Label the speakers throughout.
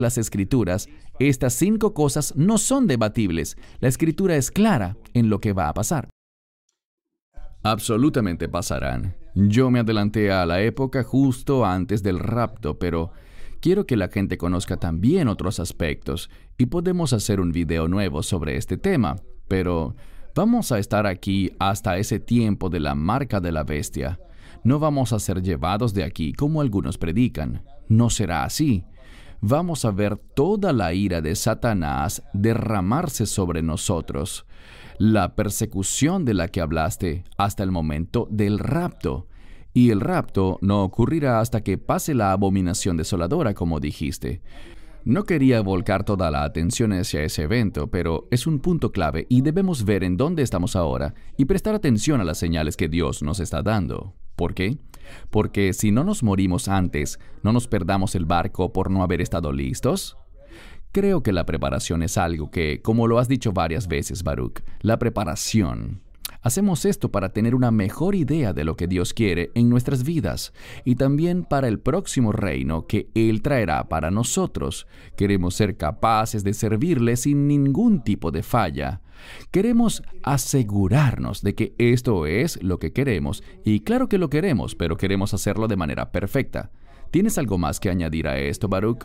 Speaker 1: las Escrituras, estas 5 cosas no son debatibles. La Escritura es clara en lo que va a pasar. Absolutamente pasarán. Yo me adelanté a la época justo antes del rapto, pero quiero que la gente conozca también otros aspectos y podemos hacer un video nuevo sobre este tema, pero vamos a estar aquí hasta ese tiempo de la marca de la bestia. No vamos a ser llevados de aquí como algunos predican. No será así. Vamos a ver toda la ira de Satanás derramarse sobre nosotros. La persecución de la que hablaste hasta el momento del rapto. Y el rapto no ocurrirá hasta que pase la abominación desoladora, como dijiste. No quería volcar toda la atención hacia ese evento, pero es un punto clave y debemos ver en dónde estamos ahora y prestar atención a las señales que Dios nos está dando. ¿Por qué? Porque si no nos morimos antes, ¿no nos perdamos el barco por no haber estado listos? Creo que la preparación es algo que, como lo has dicho varias veces, Baruch, la preparación. Hacemos esto para tener una mejor idea de lo que Dios quiere en nuestras vidas y también para el próximo reino que Él traerá para nosotros. Queremos ser capaces de servirle sin ningún tipo de falla. Queremos asegurarnos de que esto es lo que queremos y claro que lo queremos, pero queremos hacerlo de manera perfecta. ¿Tienes algo más que añadir a esto, Baruch?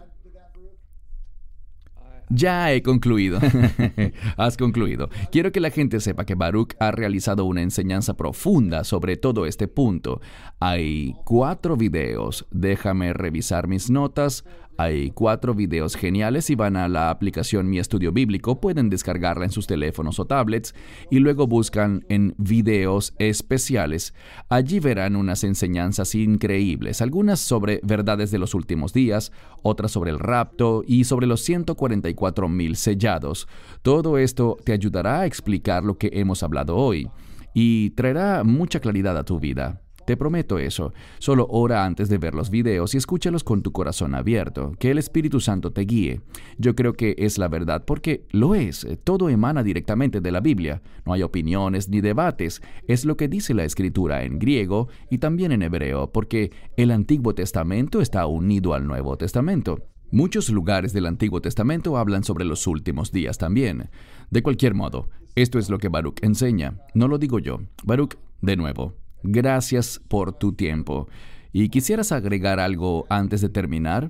Speaker 1: Ya he concluido. Has concluido. Quiero que la gente sepa que Baruch ha realizado una enseñanza profunda sobre todo este punto. Hay 4 videos. Déjame revisar mis notas. Hay 4 videos geniales. Si van a la aplicación Mi Estudio Bíblico, pueden descargarla en sus teléfonos o tablets y luego buscan en videos especiales. Allí verán unas enseñanzas increíbles, algunas sobre verdades de los últimos días, otras sobre el rapto y sobre los 144,000 sellados. Todo esto te ayudará a explicar lo que hemos hablado hoy y traerá mucha claridad a tu vida. Te prometo eso. Solo ora antes de ver los videos y escúchalos con tu corazón abierto. Que el Espíritu Santo te guíe. Yo creo que es la verdad porque lo es. Todo emana directamente de la Biblia. No hay opiniones ni debates. Es lo que dice la Escritura en griego y también en hebreo, porque el Antiguo Testamento está unido al Nuevo Testamento. Muchos lugares del Antiguo Testamento hablan sobre los últimos días también. De cualquier modo, esto es lo que Baruch enseña. No lo digo yo. Baruch, de nuevo. Gracias por tu tiempo. ¿Y quisieras agregar algo antes de terminar?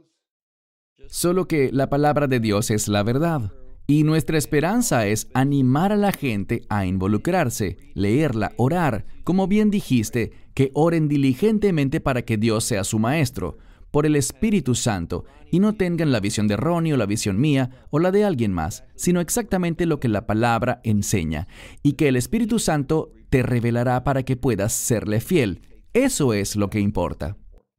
Speaker 1: Solo que la palabra de Dios es la verdad. Y nuestra esperanza es animar a la gente a involucrarse, leerla, orar. Como bien dijiste, que oren diligentemente para que Dios sea su maestro, por el Espíritu Santo, y no tengan la visión de Ronnie o la visión mía o la de alguien más, sino exactamente lo que la palabra enseña, y que el Espíritu Santo te revelará para que puedas serle fiel. Eso es lo que importa.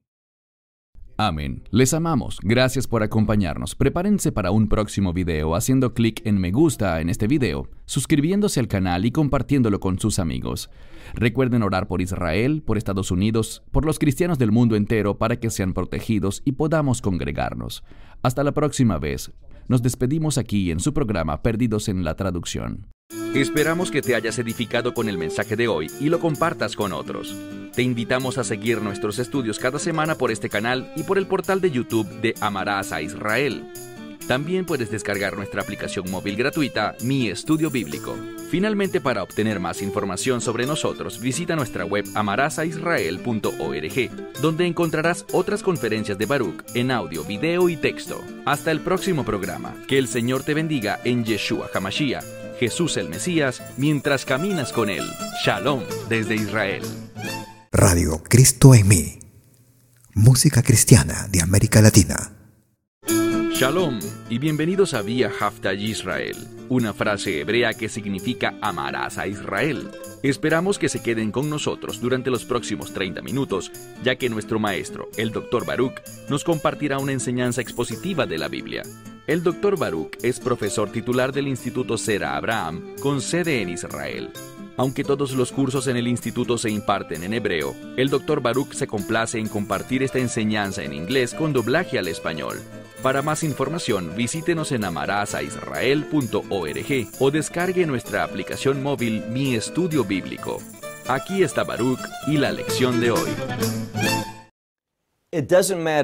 Speaker 1: Amén. Les amamos. Gracias por acompañarnos. Prepárense para un próximo video haciendo clic en me gusta en este video, suscribiéndose al canal y compartiéndolo con sus amigos. Recuerden orar por Israel, por Estados Unidos, por los cristianos del mundo entero para que sean protegidos y podamos congregarnos. Hasta la próxima vez. Nos despedimos aquí en su programa Perdidos en la Traducción.
Speaker 2: Esperamos que te hayas edificado con el mensaje de hoy y lo compartas con otros. Te invitamos a seguir nuestros estudios cada semana por este canal y por el portal de YouTube de Amarás a Israel. También puedes descargar nuestra aplicación móvil gratuita, Mi Estudio Bíblico. Finalmente, para obtener más información sobre nosotros, visita nuestra web amarasaisrael.org, donde encontrarás otras conferencias de Baruch en audio, video y texto. Hasta el próximo programa. Que el Señor te bendiga en Yeshua HaMashiach, Jesús el Mesías, mientras caminas con Él. Shalom desde Israel.
Speaker 3: Radio Cristo en mí. Música cristiana de América Latina.
Speaker 2: Shalom y bienvenidos a Vía Haftaj Israel, una frase hebrea que significa amarás a Israel. Esperamos que se queden con nosotros durante los próximos 30 minutos, ya que nuestro maestro, el Dr. Baruch, nos compartirá una enseñanza expositiva de la Biblia. El Dr. Baruch es profesor titular del Instituto Sera Abraham, con sede en Israel. Aunque todos los cursos en el instituto se imparten en hebreo, el Dr. Baruch se complace en compartir esta enseñanza en inglés con doblaje al español. Para más información, visítenos en amarasaisrael.org o descargue nuestra aplicación móvil Mi Estudio Bíblico. Aquí está Baruch y la lección de hoy.
Speaker 4: It doesn't matter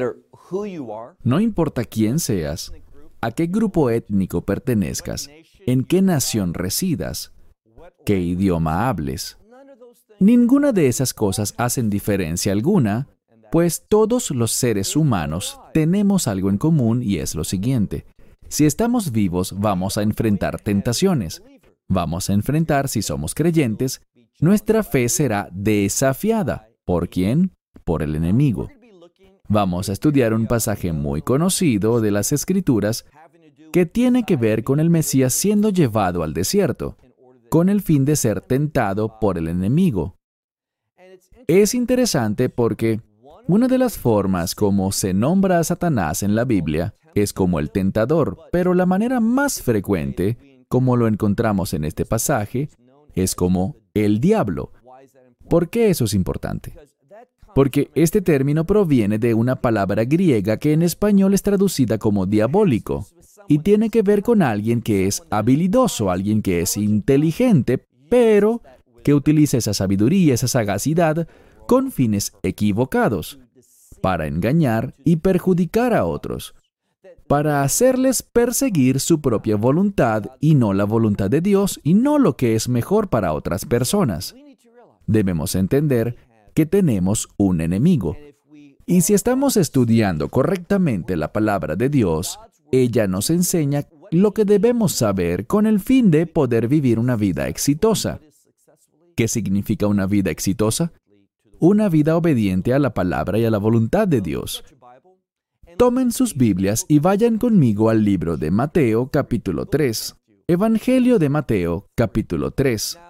Speaker 1: No importa quién seas, a qué grupo étnico pertenezcas, en qué nación residas, qué idioma hables. Ninguna de esas cosas hacen diferencia alguna, pues todos los seres humanos tenemos algo en común y es lo siguiente. Si estamos vivos, vamos a enfrentar tentaciones. Vamos a enfrentar, si somos creyentes, nuestra fe será desafiada. ¿Por quién? Por el enemigo. Vamos a estudiar un pasaje muy conocido de las Escrituras que tiene que ver con el Mesías siendo llevado al desierto, con el fin de ser tentado por el enemigo. Es interesante porque una de las formas como se nombra a Satanás en la Biblia es como el tentador, pero la manera más frecuente, como lo encontramos en este pasaje, es como el diablo. ¿Por qué eso es importante? Porque este término proviene de una palabra griega que en español es traducida como diabólico, y tiene que ver con alguien que es habilidoso, alguien que es inteligente, pero que utiliza esa sabiduría, esa sagacidad, con fines equivocados, para engañar y perjudicar a otros, para hacerles perseguir su propia voluntad y no la voluntad de Dios y no lo que es mejor para otras personas. Debemos entender que tenemos un enemigo. Y si estamos estudiando correctamente la palabra de Dios, ella nos enseña lo que debemos saber con el fin de poder vivir una vida exitosa. ¿Qué significa una vida exitosa? Una vida obediente a la palabra y a la voluntad de Dios. Tomen sus Biblias y vayan conmigo al libro de Mateo, capítulo 3. Evangelio de Mateo, capítulo 3.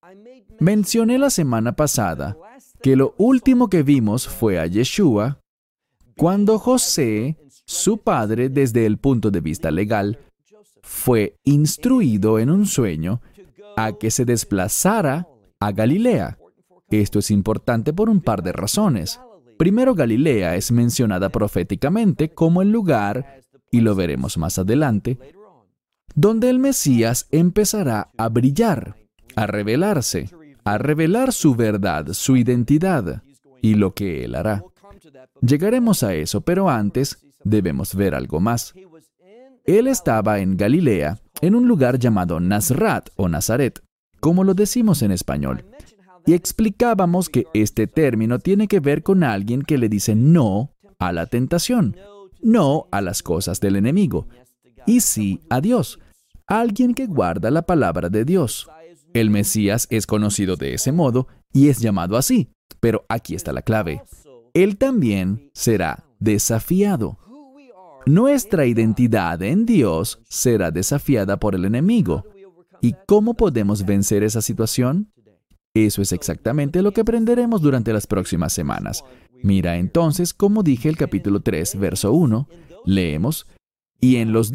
Speaker 1: Mencioné la semana pasada que lo último que vimos fue a Yeshua cuando José, su padre desde el punto de vista legal, fue instruido en un sueño a que se desplazara a Galilea. Esto es importante por un par de razones. Primero, Galilea es mencionada proféticamente como el lugar, y lo veremos más adelante, donde el Mesías empezará a brillar, a revelarse, a revelar su verdad, su identidad y lo que Él hará. Llegaremos a eso, pero antes debemos ver algo más. Él estaba en Galilea, en un lugar llamado Nazrat o Nazaret, como lo decimos en español. Y explicábamos que este término tiene que ver con alguien que le dice no a la tentación, no a las cosas del enemigo, y sí a Dios, alguien que guarda la palabra de Dios. El Mesías es conocido de ese modo y es llamado así, pero aquí está la clave. Él también será desafiado. Nuestra identidad en Dios será desafiada por el enemigo. ¿Y cómo podemos vencer esa situación? Eso es exactamente lo que aprenderemos durante las próximas semanas. Mira entonces, como dije el capítulo 3, verso 1, leemos, y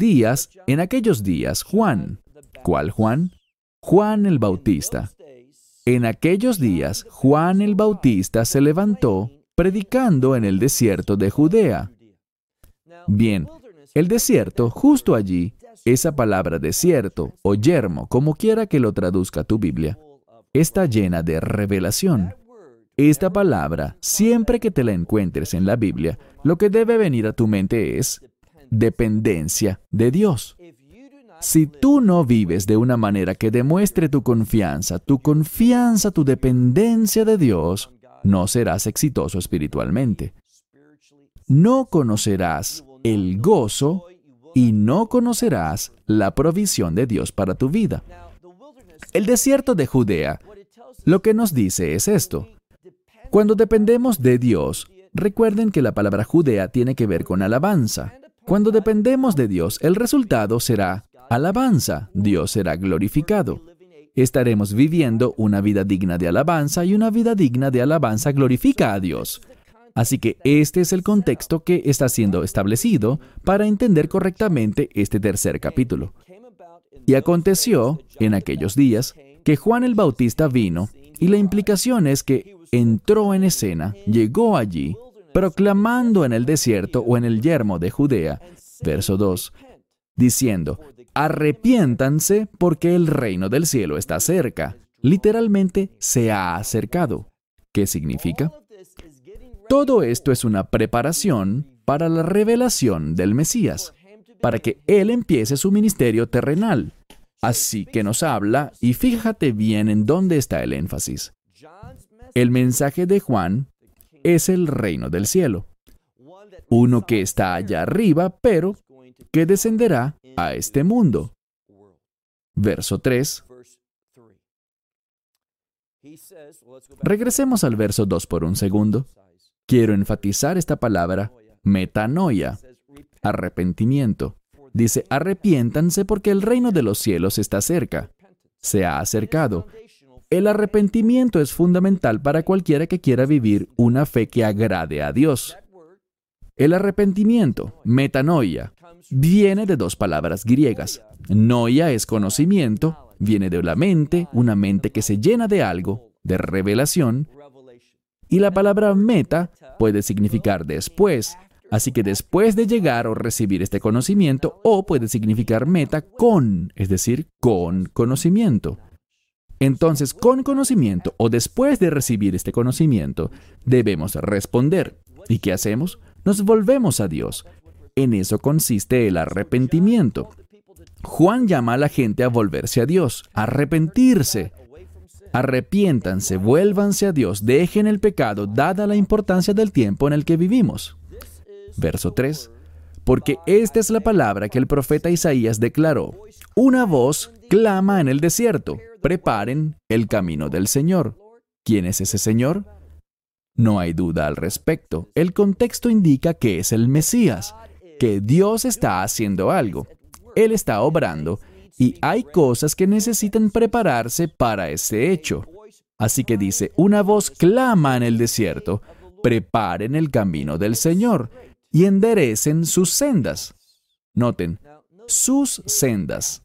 Speaker 1: en aquellos días, Juan. ¿Cuál Juan? Juan el Bautista. En aquellos días, Juan el Bautista se levantó predicando en el desierto de Judea. Bien, el desierto, justo allí, esa palabra desierto o yermo, como quiera que lo traduzca tu Biblia, está llena de revelación. Esta palabra, siempre que te la encuentres en la Biblia, lo que debe venir a tu mente es dependencia de Dios. Si tú no vives de una manera que demuestre tu confianza, tu dependencia de Dios, no serás exitoso espiritualmente. No conocerás el gozo y no conocerás la provisión de Dios para tu vida. El desierto de Judea lo que nos dice es esto. Cuando dependemos de Dios, recuerden que la palabra Judea tiene que ver con alabanza. Cuando dependemos de Dios, el resultado será alabanza. Dios será glorificado. Estaremos viviendo una vida digna de alabanza y una vida digna de alabanza glorifica a Dios. Así que este es el contexto que está siendo establecido para entender correctamente este tercer capítulo. Y aconteció, en aquellos días, que Juan el Bautista vino, y la implicación es que entró en escena, llegó allí, proclamando en el desierto o en el yermo de Judea, verso 2, diciendo, arrepiéntanse porque el reino del cielo está cerca. Literalmente, se ha acercado. ¿Qué significa? Todo esto es una preparación para la revelación del Mesías, para que Él empiece su ministerio terrenal. Así que nos habla, y fíjate bien en dónde está el énfasis. El mensaje de Juan es el reino del cielo, uno que está allá arriba, pero que descenderá a este mundo. Verso 3. Regresemos al verso 2 por un segundo. Quiero enfatizar esta palabra, metanoia, arrepentimiento. Dice, arrepiéntanse porque el reino de los cielos está cerca. Se ha acercado. El arrepentimiento es fundamental para cualquiera que quiera vivir una fe que agrade a Dios. El arrepentimiento, metanoia, viene de dos palabras griegas. Noia es conocimiento, viene de la mente, una mente que se llena de algo, de revelación. Y la palabra meta puede significar después. Así que después de llegar o recibir este conocimiento, o puede significar meta con, es decir, con conocimiento. Entonces, con conocimiento o después de recibir este conocimiento, debemos responder. ¿Y qué hacemos? Nos volvemos a Dios. En eso consiste el arrepentimiento. Juan llama a la gente a volverse a Dios, a arrepentirse. Arrepiéntanse, vuélvanse a Dios, dejen el pecado, dada la importancia del tiempo en el que vivimos. Verso 3. Porque esta es la palabra que el profeta Isaías declaró. Una voz clama en el desierto, preparen el camino del Señor. ¿Quién es ese Señor? No hay duda al respecto. El contexto indica que es el Mesías, que Dios está haciendo algo. Él está obrando y hay cosas que necesitan prepararse para ese hecho. Así que dice, una voz clama en el desierto, preparen el camino del Señor y enderecen sus sendas. Noten, sus sendas.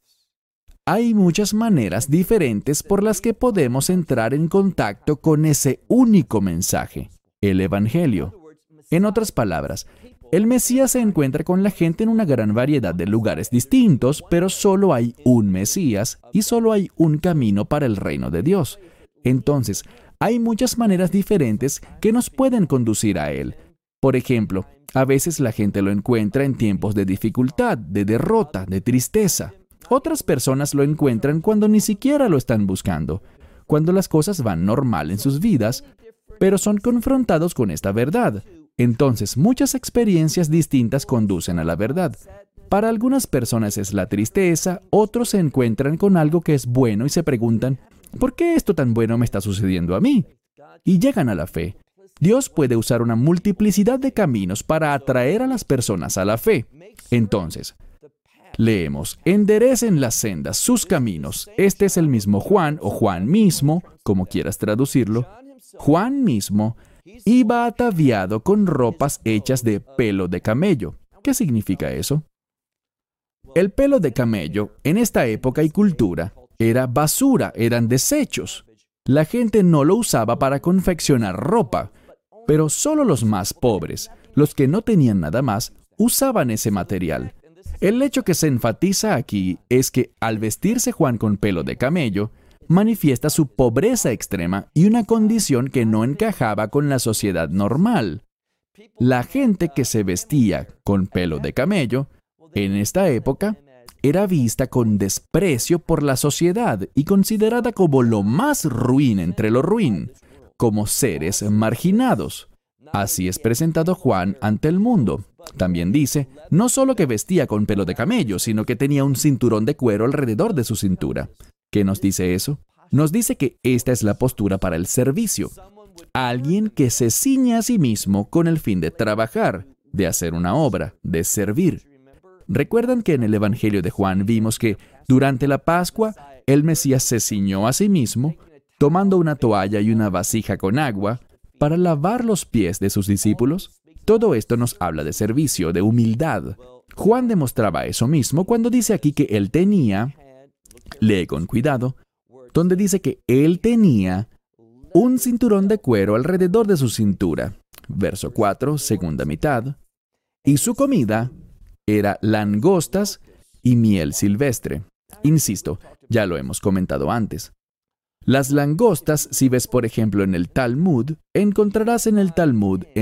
Speaker 1: Hay muchas maneras diferentes por las que podemos entrar en contacto con ese único mensaje, el Evangelio. En otras palabras, el Mesías se encuentra con la gente en una gran variedad de lugares distintos, pero solo hay un Mesías y solo hay un camino para el reino de Dios. Entonces, hay muchas maneras diferentes que nos pueden conducir a Él. Por ejemplo, a veces la gente lo encuentra en tiempos de dificultad, de derrota, de tristeza. Otras personas lo encuentran cuando ni siquiera lo están buscando, cuando las cosas van normal en sus vidas, pero son confrontados con esta verdad. Entonces, muchas experiencias distintas conducen a la verdad. Para algunas personas es la tristeza, otros se encuentran con algo que es bueno y se preguntan, ¿por qué esto tan bueno me está sucediendo a mí? Y llegan a la fe. Dios puede usar una multiplicidad de caminos para atraer a las personas a la fe. Entonces, leemos, enderecen las sendas, sus caminos. Este es el mismo Juan, o Juan mismo, como quieras traducirlo. Juan mismo iba ataviado con ropas hechas de pelo de camello. ¿Qué significa eso? El pelo de camello, en esta época y cultura, era basura, eran desechos. La gente no lo usaba para confeccionar ropa, pero solo los más pobres, los que no tenían nada más, usaban ese material. El hecho que se enfatiza aquí es que al vestirse Juan con pelo de camello, manifiesta su pobreza extrema y una condición que no encajaba con la sociedad normal. La gente que se vestía con pelo de camello, en esta época, era vista con desprecio por la sociedad y considerada como lo más ruin entre lo ruin, como seres marginados. Así es presentado Juan ante el mundo. También dice, no solo que vestía con pelo de camello, sino que tenía un cinturón de cuero alrededor de su cintura. ¿Qué nos dice eso? Nos dice que esta es la postura para el servicio. Alguien que se ciñe a sí mismo con el fin de trabajar, de hacer una obra, de servir. ¿Recuerdan que en el Evangelio de Juan vimos que durante la Pascua el Mesías se ciñó a sí mismo, tomando una toalla y una vasija con agua, para lavar los pies de sus discípulos? Todo esto nos habla de servicio, de humildad. Juan demostraba eso mismo cuando dice aquí que él tenía, lee con cuidado, donde dice que él tenía un cinturón de cuero alrededor de su cintura. Verso 4, segunda mitad. Y su comida era langostas y miel silvestre. Insisto, ya lo hemos comentado antes. Las langostas, si ves por ejemplo en el Talmud, encontrarás en el Talmud en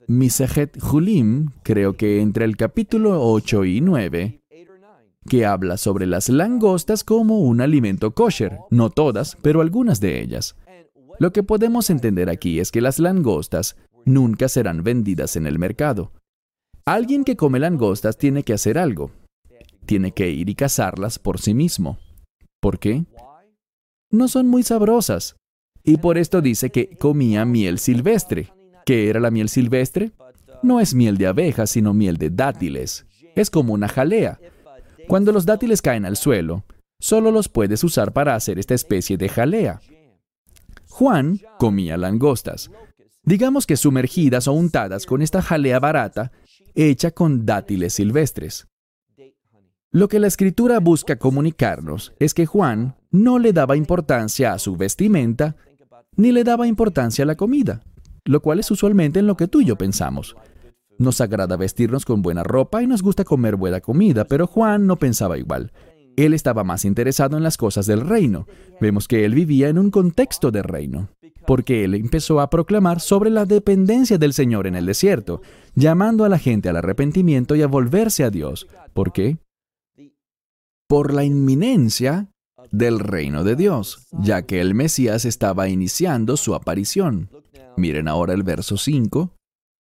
Speaker 1: Misejet Julim, creo que entre el capítulo 8 y 9, que habla sobre las langostas como un alimento kosher. No todas, pero algunas de ellas. Lo que podemos entender aquí es que las langostas nunca serán vendidas en el mercado. Alguien que come langostas tiene que hacer algo. Tiene que ir y cazarlas por sí mismo. ¿Por qué? No son muy sabrosas. Y por esto dice que comía miel silvestre. ¿Qué era la miel silvestre? No es miel de abejas, sino miel de dátiles. Es como una jalea. Cuando los dátiles caen al suelo, solo los puedes usar para hacer esta especie de jalea. Juan comía langostas, digamos que sumergidas o untadas con esta jalea barata hecha con dátiles silvestres. Lo que la Escritura busca comunicarnos es que Juan no le daba importancia a su vestimenta, ni le daba importancia a la comida, lo cual es usualmente en lo que tú y yo pensamos. Nos agrada vestirnos con buena ropa y nos gusta comer buena comida, pero Juan no pensaba igual. Él estaba más interesado en las cosas del reino. Vemos que él vivía en un contexto de reino, porque él empezó a proclamar sobre la dependencia del Señor en el desierto, llamando a la gente al arrepentimiento y a volverse a Dios. ¿Por qué? Por la inminencia del reino de Dios, ya que el Mesías estaba iniciando su aparición. Miren ahora el verso 5.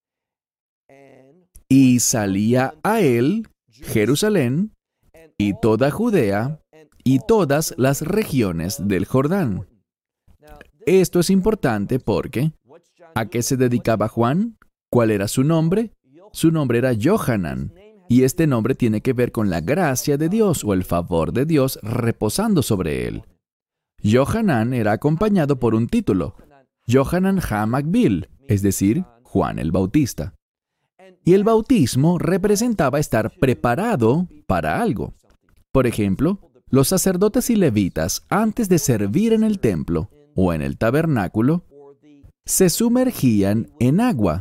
Speaker 1: Y salía a él Jerusalén y toda Judea y todas las regiones del Jordán. Esto es importante porque, ¿a qué se dedicaba Juan? ¿Cuál era su nombre? Su nombre era Johanan, y este nombre tiene que ver con la gracia de Dios o el favor de Dios reposando sobre él. Johanan era acompañado por un título, Johanan HaMakbil, es decir, Juan el Bautista. Y el bautismo representaba estar preparado para algo. Por ejemplo, los sacerdotes y levitas, antes de servir en el templo o en el tabernáculo, se sumergían en agua.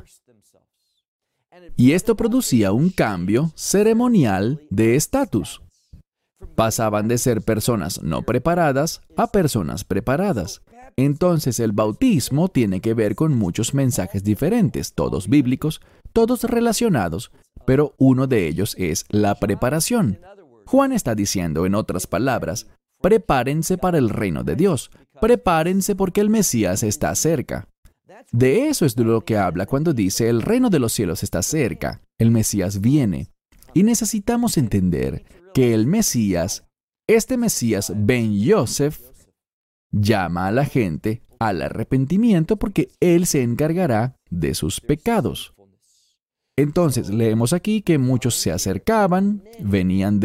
Speaker 1: Y esto producía un cambio ceremonial de estatus. Pasaban de ser personas no preparadas a personas preparadas. Entonces el bautismo tiene que ver con muchos mensajes diferentes, todos bíblicos, todos relacionados, pero uno de ellos es la preparación. Juan está diciendo, en otras palabras, prepárense para el reino de Dios, prepárense porque el Mesías está cerca. De eso es de lo que habla cuando dice el reino de los cielos está cerca, el Mesías viene. Y necesitamos entender que el Mesías, este Mesías Ben Yosef, llama a la gente al arrepentimiento porque Él se encargará de sus pecados. Entonces, leemos aquí que muchos se acercaban, venían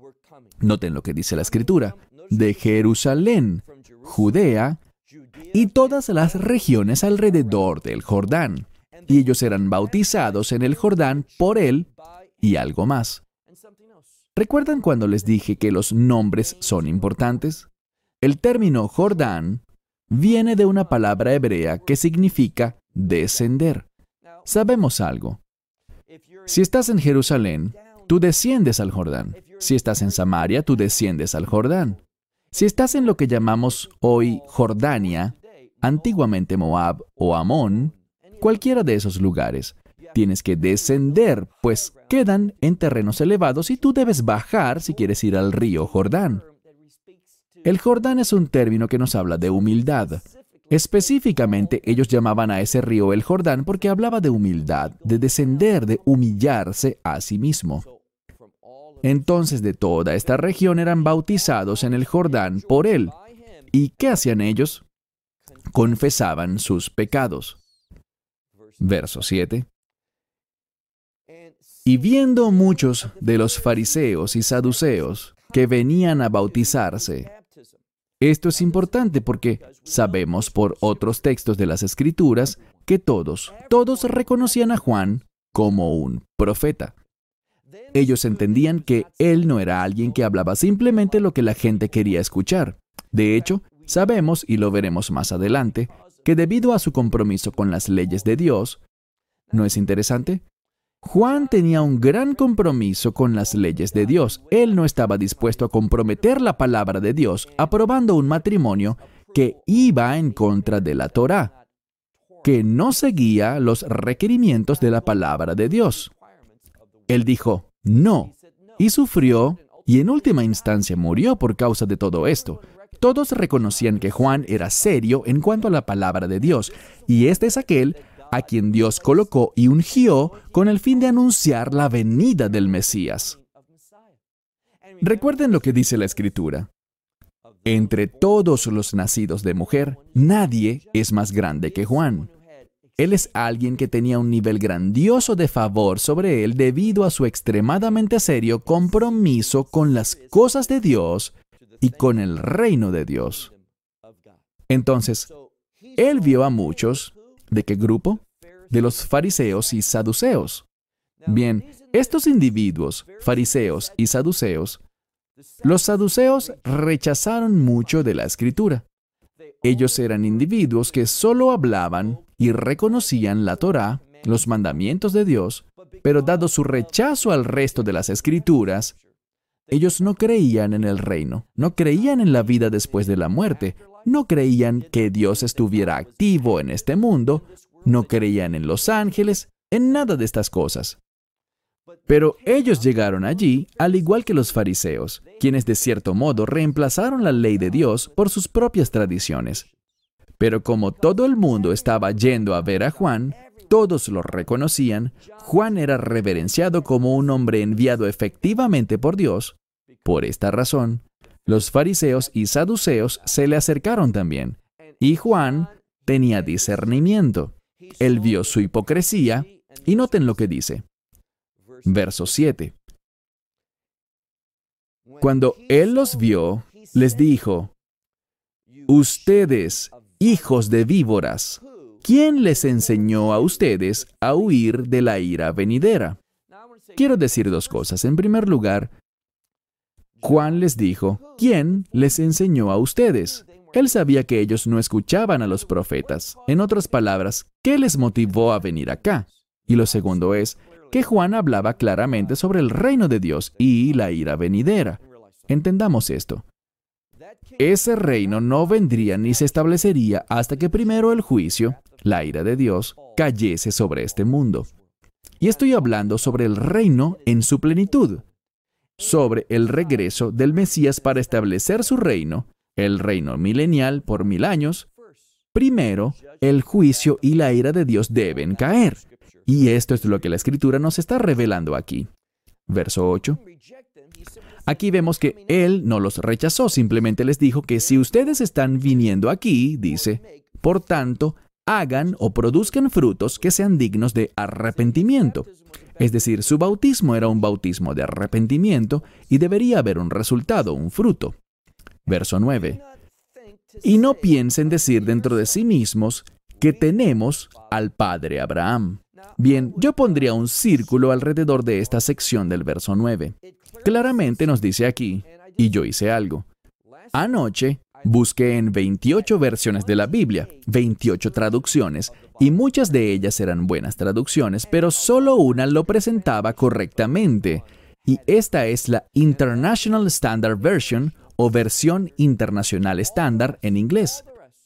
Speaker 1: noten lo que dice la Escritura, de Jerusalén, Judea y todas las regiones alrededor del Jordán. Y ellos eran bautizados en el Jordán por Él y algo más. ¿Recuerdan cuando les dije que los nombres son importantes? El término Jordán viene de una palabra hebrea que significa descender. Sabemos algo. Si estás en Jerusalén, tú desciendes al Jordán. Si estás en Samaria, tú desciendes al Jordán. Si estás en lo que llamamos hoy Jordania, antiguamente Moab o Amón, cualquiera de esos lugares, tienes que descender, pues quedan en terrenos elevados y tú debes bajar si quieres ir al río Jordán. El Jordán es un término que nos habla de humildad. Específicamente, ellos llamaban a ese río el Jordán porque hablaba de humildad, de descender, de humillarse a sí mismo. Entonces, de toda esta región eran bautizados en el Jordán por él. ¿Y qué hacían ellos? Confesaban sus pecados. Verso 7. Y viendo muchos de los fariseos y saduceos que venían a bautizarse. Esto es importante porque sabemos por otros textos de las Escrituras que todos reconocían a Juan como un profeta. Ellos entendían que él no era alguien que hablaba simplemente lo que la gente quería escuchar. De hecho, sabemos, y lo veremos más adelante, que debido a su compromiso con las leyes de Dios, ¿no es interesante? Juan tenía un gran compromiso con las leyes de Dios. Él no estaba dispuesto a comprometer la palabra de Dios aprobando un matrimonio que iba en contra de la Torá. que no seguía los requerimientos de la palabra de Dios. Él dijo, no, y sufrió, y en última instancia murió por causa de todo esto. Todos reconocían que Juan era serio en cuanto a la palabra de Dios, y este es aquel a quien Dios colocó y ungió con el fin de anunciar la venida del Mesías. Recuerden lo que dice la Escritura. Entre todos los nacidos de mujer, nadie es más grande que Juan. Él es alguien que tenía un nivel grandioso de favor sobre él debido a su extremadamente serio compromiso con las cosas de Dios y con el reino de Dios. Entonces, él vio a muchos, ¿de qué grupo? De los fariseos y saduceos. Bien, estos individuos, fariseos y saduceos, los saduceos rechazaron mucho de la Escritura. Ellos eran individuos que solo hablaban y reconocían la Torá, los mandamientos de Dios, pero dado su rechazo al resto de las Escrituras, ellos no creían en el reino, no creían en la vida después de la muerte, no creían que Dios estuviera activo en este mundo, no creían en los ángeles, en nada de estas cosas. Pero ellos llegaron allí, al igual que los fariseos, quienes de cierto modo reemplazaron la ley de Dios por sus propias tradiciones. Pero como todo el mundo estaba yendo a ver a Juan, todos lo reconocían, Juan era reverenciado como un hombre enviado efectivamente por Dios. Por esta razón, los fariseos y saduceos se le acercaron también, y Juan tenía discernimiento. Él vio su hipocresía, y noten lo que dice. Verso 7. Cuando él los vio, les dijo, ustedes, hijos de víboras, ¿quién les enseñó a ustedes a huir de la ira venidera? Quiero decir dos cosas. En primer lugar, Juan les dijo, ¿quién les enseñó a ustedes? Él sabía que ellos no escuchaban a los profetas. En otras palabras, ¿qué les motivó a venir acá? Y lo segundo es que Juan hablaba claramente sobre el reino de Dios y la ira venidera. Entendamos esto. Ese reino no vendría ni se establecería hasta que primero el juicio, la ira de Dios, cayese sobre este mundo. Y estoy hablando sobre el reino en su plenitud, sobre el regreso del Mesías para establecer su reino, el reino milenial por 1000 años. Primero, el juicio y la ira de Dios deben caer. Y esto es lo que la Escritura nos está revelando aquí. Verso 8. Aquí vemos que Él no los rechazó, simplemente les dijo que si ustedes están viniendo aquí, dice, por tanto, hagan o produzcan frutos que sean dignos de arrepentimiento. Es decir, su bautismo era un bautismo de arrepentimiento y debería haber un resultado, un fruto. Verso 9. Y no piensen decir dentro de sí mismos que tenemos al Padre Abraham. Bien, yo pondría un círculo alrededor de esta sección del verso 9. Claramente nos dice aquí, y yo hice algo. Anoche busqué en 28 versiones de la Biblia, 28 traducciones, y muchas de ellas eran buenas traducciones, pero solo una lo presentaba correctamente. Y esta es la International Standard Version, o versión internacional estándar en inglés.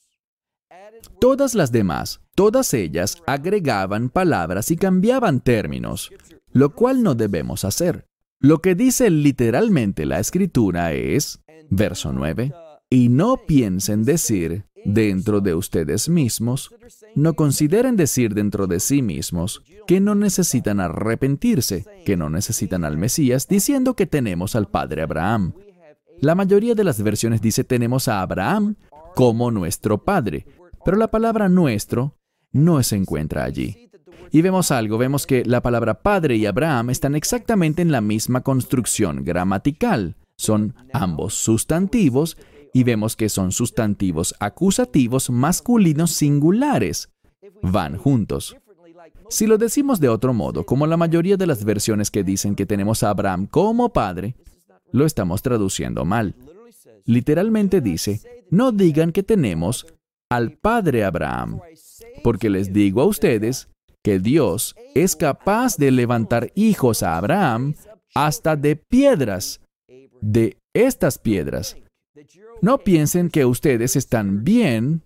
Speaker 1: Todas las demás, todas ellas agregaban palabras y cambiaban términos, lo cual no debemos hacer. Lo que dice literalmente la Escritura es, verso 9, y no piensen decir dentro de ustedes mismos, no consideren decir dentro de sí mismos que no necesitan arrepentirse, que no necesitan al Mesías, diciendo que tenemos al Padre Abraham. La mayoría de las versiones dice tenemos a Abraham como nuestro Padre, pero la palabra nuestro no se encuentra allí. Y vemos algo, vemos que la palabra Padre y Abraham están exactamente en la misma construcción gramatical. Son ambos sustantivos y vemos que son sustantivos acusativos masculinos singulares. Van juntos. Si lo decimos de otro modo, como la mayoría de las versiones que dicen que tenemos a Abraham como padre, lo estamos traduciendo mal. Literalmente dice, no digan que tenemos al Padre Abraham, porque les digo a ustedes que Dios es capaz de levantar hijos a Abraham hasta de piedras, de estas piedras. No piensen que ustedes están bien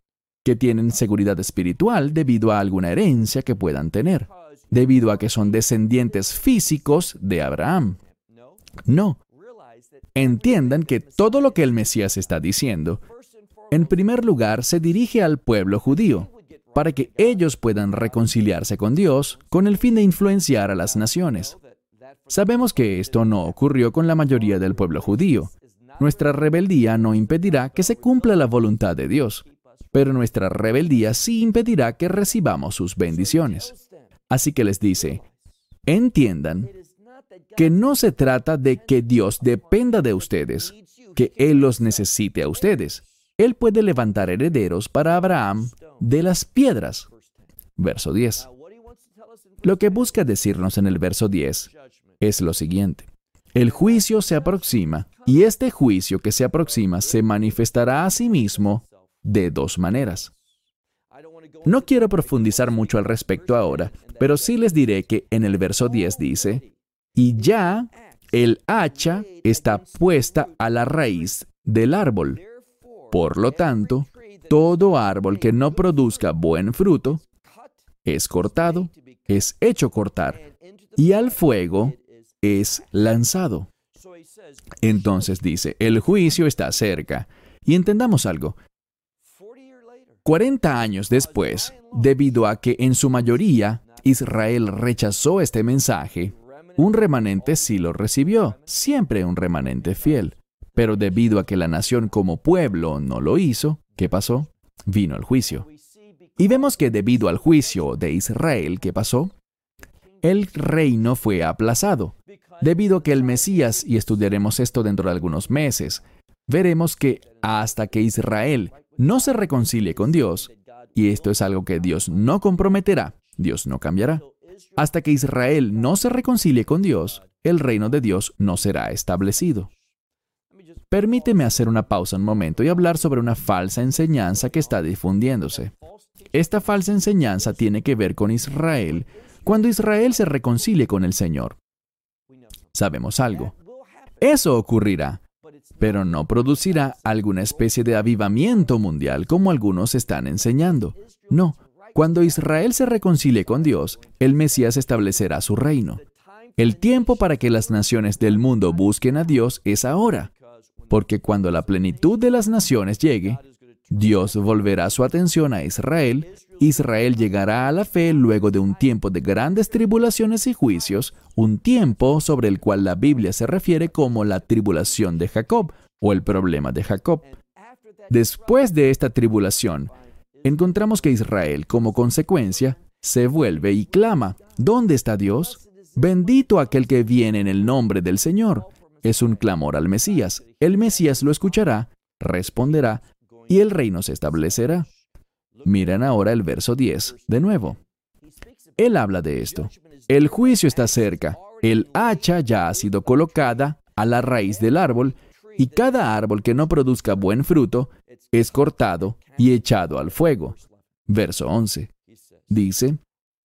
Speaker 1: que tienen seguridad espiritual debido a alguna herencia que puedan tener, debido a que son descendientes físicos de Abraham. No. Entiendan que todo lo que el Mesías está diciendo, en primer lugar, se dirige al pueblo judío, para que ellos puedan reconciliarse con Dios con el fin de influenciar a las naciones. Sabemos que esto no ocurrió con la mayoría del pueblo judío. Nuestra rebeldía no impedirá que se cumpla la voluntad de Dios, pero nuestra rebeldía sí impedirá que recibamos sus bendiciones. Así que les dice, entiendan que no se trata de que Dios dependa de ustedes, que Él los necesite a ustedes. Él puede levantar herederos para Abraham de las piedras. Verso 10. Lo que busca decirnos en el verso 10 es lo siguiente. El juicio se aproxima, y este juicio que se aproxima se manifestará a sí mismo de dos maneras. No quiero profundizar mucho al respecto ahora, pero sí les diré que en el verso 10 dice, y ya el hacha está puesta a la raíz del árbol. Por lo tanto, todo árbol que no produzca buen fruto es cortado, es hecho cortar, y al fuego es lanzado. Entonces dice, el juicio está cerca. Y entendamos algo. 40 años después, debido a que en su mayoría Israel rechazó este mensaje, un remanente sí lo recibió, siempre un remanente fiel. Pero debido a que la nación como pueblo no lo hizo, ¿qué pasó? Vino el juicio. Y vemos que debido al juicio de Israel, ¿qué pasó? El reino fue aplazado. Debido a que el Mesías, y estudiaremos esto dentro de algunos meses, veremos que hasta que Israel no se reconcilie con Dios, y esto es algo que Dios no comprometerá, Dios no cambiará, hasta que Israel no se reconcilie con Dios, el reino de Dios no será establecido. Permíteme hacer una pausa un momento y hablar sobre una falsa enseñanza que está difundiéndose. Esta falsa enseñanza tiene que ver con Israel cuando Israel se reconcilie con el Señor. Sabemos algo. Eso ocurrirá, pero no producirá alguna especie de avivamiento mundial como algunos están enseñando. No. Cuando Israel se reconcilie con Dios, el Mesías establecerá su reino. El tiempo para que las naciones del mundo busquen a Dios es ahora. Porque cuando la plenitud de las naciones llegue, Dios volverá su atención a Israel. Israel llegará a la fe luego de un tiempo de grandes tribulaciones y juicios, un tiempo sobre el cual la Biblia se refiere como la tribulación de Jacob o el problema de Jacob. Después de esta tribulación, encontramos que Israel, como consecuencia, se vuelve y clama, ¿dónde está Dios? Bendito aquel que viene en el nombre del Señor. Es un clamor al Mesías. El Mesías lo escuchará, responderá, y el reino se establecerá. Miren ahora el verso 10 de nuevo. Él habla de esto. El juicio está cerca. El hacha ya ha sido colocada a la raíz del árbol, y cada árbol que no produzca buen fruto es cortado y echado al fuego. Verso 11. Dice,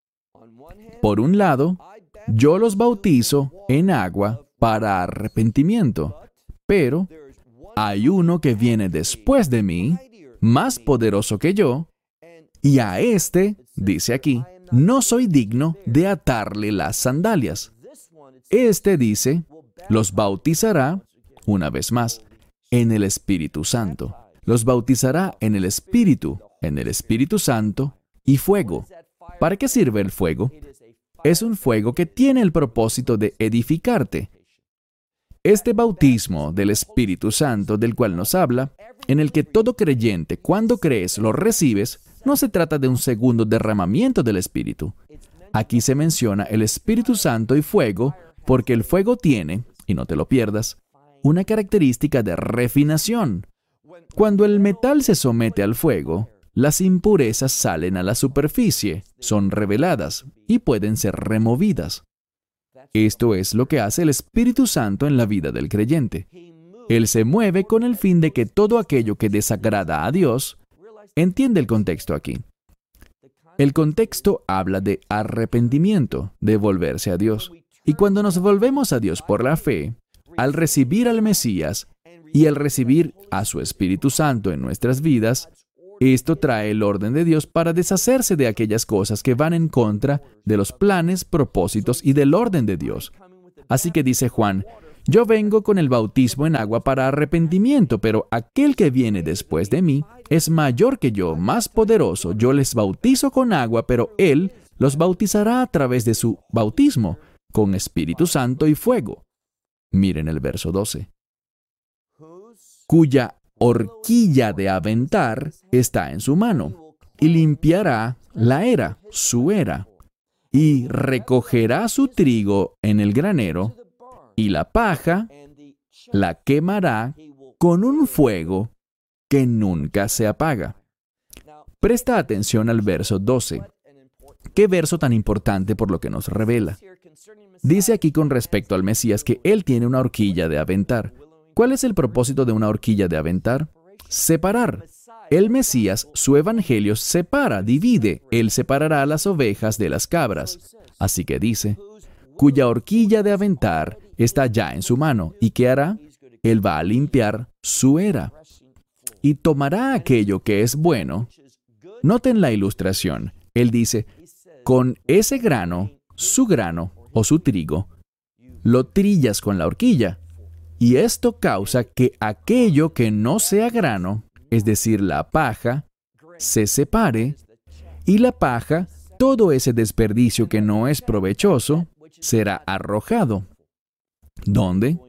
Speaker 1: por un lado, yo los bautizo en agua para arrepentimiento, pero hay uno que viene después de mí, más poderoso que yo, y a este, dice aquí, no soy digno de atarle las sandalias. Este, dice, los bautizará, una vez más, en el Espíritu Santo. Los bautizará en el Espíritu Santo y fuego. ¿Para qué sirve el fuego? Es un fuego que tiene el propósito de edificarte. Este bautismo del Espíritu Santo del cual nos habla, en el que todo creyente, cuando crees, lo recibes, no se trata de un segundo derramamiento del Espíritu. Aquí se menciona el Espíritu Santo y fuego, porque el fuego tiene, y no te lo pierdas, una característica de refinación. Cuando el metal se somete al fuego, las impurezas salen a la superficie, son reveladas y pueden ser removidas. Esto es lo que hace el Espíritu Santo en la vida del creyente. Él se mueve con el fin de que todo aquello que desagrada a Dios, entiende el contexto aquí. El contexto habla de arrepentimiento, de volverse a Dios. Y cuando nos volvemos a Dios por la fe, al recibir al Mesías y al recibir a su Espíritu Santo en nuestras vidas, Esto trae el orden de Dios para deshacerse de aquellas cosas que van en contra de los planes, propósitos y del orden de Dios. Así que dice Juan, yo vengo con el bautismo en agua para arrepentimiento, pero aquel que viene después de mí es mayor que yo, más poderoso. Yo les bautizo con agua, pero Él los bautizará a través de su bautismo, con Espíritu Santo y fuego. Miren el verso 12. Cuya horquilla de aventar está en su mano, y limpiará la era, su era, y recogerá su trigo en el granero, y la paja la quemará con un fuego que nunca se apaga. Presta atención al verso 12. Qué verso tan importante por lo que nos revela. Dice aquí con respecto al Mesías que Él tiene una horquilla de aventar. ¿Cuál es el propósito de una horquilla de aventar? Separar. El Mesías, su evangelio, separa, divide. Él separará las ovejas de las cabras. Así que dice, cuya horquilla de aventar está ya en su mano. ¿Y qué hará? Él va a limpiar su era. Y tomará aquello que es bueno. Noten la ilustración. Él dice, con ese grano, su grano o su trigo, lo trillas con la horquilla. Y esto causa que aquello que no sea grano, es decir, la paja, se separe, y la paja, todo ese desperdicio que no es provechoso, será arrojado. ¿Dónde?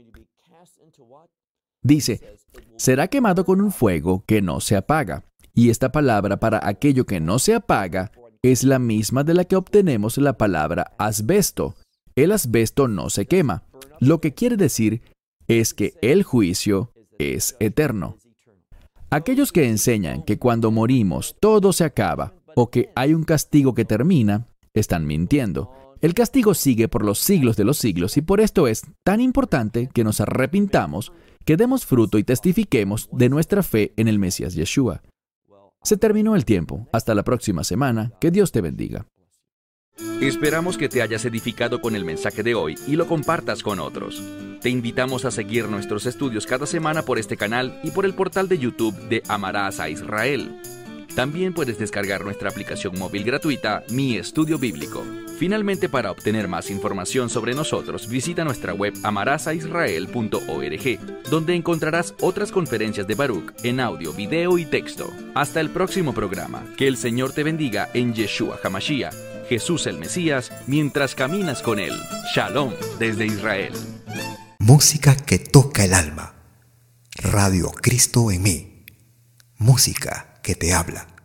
Speaker 1: Dice, será quemado con un fuego que no se apaga. Y esta palabra para aquello que no se apaga es la misma de la que obtenemos la palabra asbesto. El asbesto no se quema. Lo que quiere decir es que el juicio es eterno. Aquellos que enseñan que cuando morimos todo se acaba o que hay un castigo que termina, están mintiendo. El castigo sigue por los siglos de los siglos y por esto es tan importante que nos arrepintamos, que demos fruto y testifiquemos de nuestra fe en el Mesías Yeshua. Se terminó el tiempo. Hasta la próxima semana. Que Dios te bendiga.
Speaker 2: Esperamos que te hayas edificado con el mensaje de hoy y lo compartas con otros. Te invitamos a seguir nuestros estudios cada semana por este canal y por el portal de YouTube de Amarás a Israel. También puedes descargar nuestra aplicación móvil gratuita, Mi Estudio Bíblico. Finalmente, para obtener más información sobre nosotros, visita nuestra web amarasaisrael.org, donde encontrarás otras conferencias de Baruch en audio, video y texto. Hasta el próximo programa. Que el Señor te bendiga en Yeshua HaMashiach, Jesús el Mesías, mientras caminas con Él. Shalom desde Israel.
Speaker 3: Música que toca el alma. Radio Cristo en mí. Música que te habla.